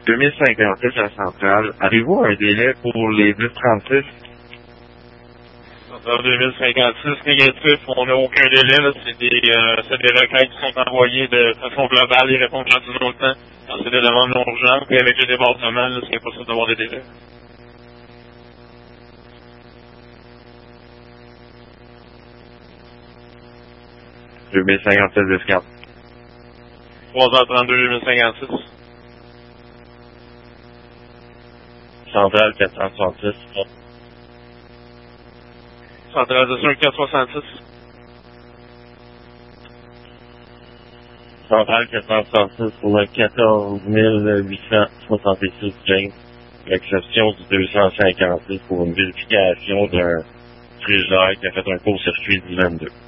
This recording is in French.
2056 à Centrale. Avez-vous un délai pour les 1036? Centrale 2056, négatif, on n'a aucun délai, là. C'est des requêtes qui sont envoyées de façon globale et répondent dans un autre temps. Quand c'est des demandes non urgentes, et avec le débordement, là, c'est impossible d'avoir des délais. « 2057 Descartes. 3h32, 2056. Centrale 466. Centralisation 466. Centrale 466 pour le 14 866 James. L'exception du 256 pour une vérification d'un frigidaire qui a fait un court-circuit du 22.